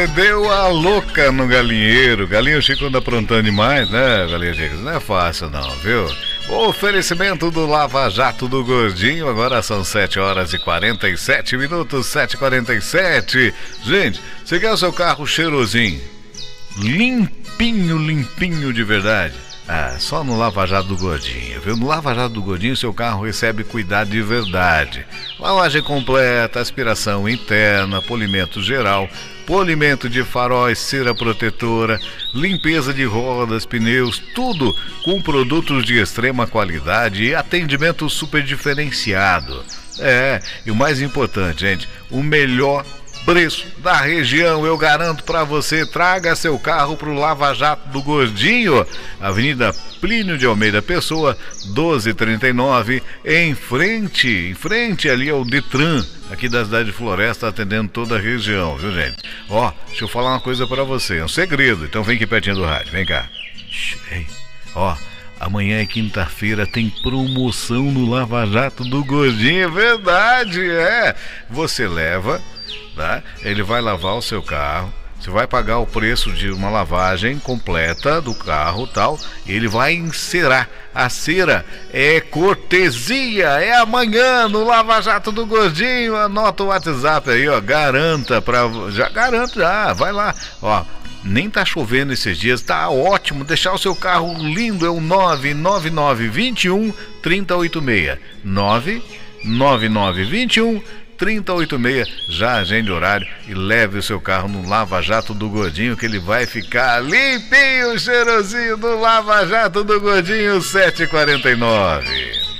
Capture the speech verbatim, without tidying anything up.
deu a louca no galinheiro. Galinho Chico anda aprontando demais, né, Galinho Chico? Não é fácil não, viu? O oferecimento do Lava Jato do Gordinho. Agora são sete horas e quarenta e sete minutos, sete e quarenta e sete. Gente, você quer o seu carro cheirosinho, limpinho, limpinho de verdade? Ah, só no Lava Jato do Gordinho, viu? No Lava Jato do Gordinho, seu carro recebe cuidado de verdade. Lavagem completa, aspiração interna, polimento geral, polimento de faróis, cera protetora, limpeza de rodas, pneus, tudo com produtos de extrema qualidade e atendimento super diferenciado. É, e o mais importante, gente, o melhor preço da região, eu garanto pra você. Traga seu carro pro Lava Jato do Gordinho, Avenida Plínio de Almeida Pessoa, doze trinta e nove, em frente, em frente ali ao Detran, aqui da cidade de Floresta, atendendo toda a região, viu, gente? Ó, deixa eu falar uma coisa pra você, é um segredo, então vem aqui pertinho do rádio, vem cá. Ei, ó, amanhã é quinta-feira, tem promoção no Lava Jato do Gordinho, é verdade, é. Você leva, tá? Ele vai lavar o seu carro, você vai pagar o preço de uma lavagem completa do carro, tal, e ele vai encerar. A cera é cortesia, é amanhã no Lava Jato do Gordinho. Anota o WhatsApp aí, ó, garanta pra, já garanta já, vai lá, ó. Nem tá chovendo esses dias, tá ótimo, deixar o seu carro lindo. É o nove nove nove, vinte e um, trinta e oitenta e seis, nove nove nove, vinte e um, trinta e oitenta e seis. Já agende horário e leve o seu carro no Lava Jato do Gordinho, que ele vai ficar limpinho, cheirosinho do Lava Jato do Gordinho. Sete e quarenta e nove.